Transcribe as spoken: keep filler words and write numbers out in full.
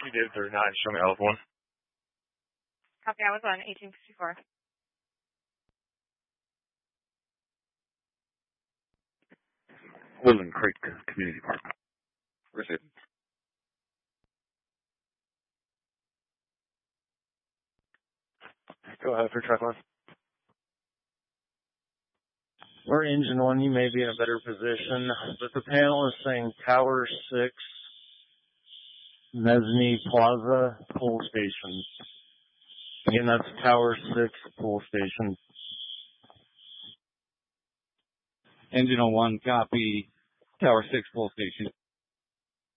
You did thirty-nine, show me L one. Copy, I was on eighteen fifty-four. Woodland Creek Community Park. Received. Go ahead for track line. We're engine one, you may be in a better position, but the panel is saying Tower six, Mesny Plaza, Pull Station. Again, that's Tower six, Pull Station. Engine one, copy. Tower six, Pull Station.